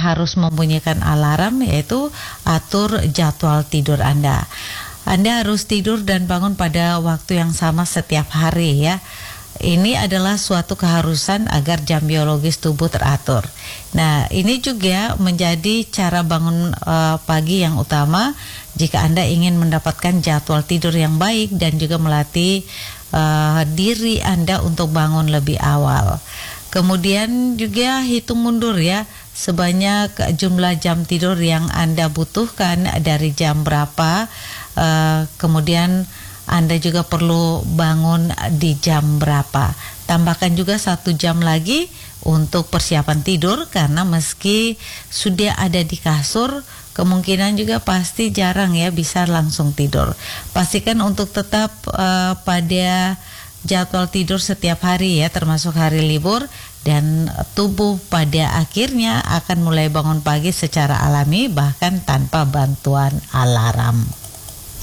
harus membunyikan alarm, yaitu atur jadwal tidur Anda. Anda harus tidur dan bangun pada waktu yang sama setiap hari ya. Ini adalah suatu keharusan agar jam biologis tubuh teratur. Nah, ini juga menjadi cara bangun pagi yang utama jika Anda ingin mendapatkan jadwal tidur yang baik dan juga melatih diri Anda untuk bangun lebih awal. Kemudian juga hitung mundur ya, sebanyak jumlah jam tidur yang Anda butuhkan dari jam berapa, kemudian Anda juga perlu bangun di jam berapa. Tambahkan juga 1 jam lagi untuk persiapan tidur, karena meski sudah ada di kasur, kemungkinan juga pasti jarang ya bisa langsung tidur. Pastikan untuk tetap pada jadwal tidur setiap hari ya, termasuk hari libur, dan tubuh pada akhirnya akan mulai bangun pagi secara alami bahkan tanpa bantuan alarm.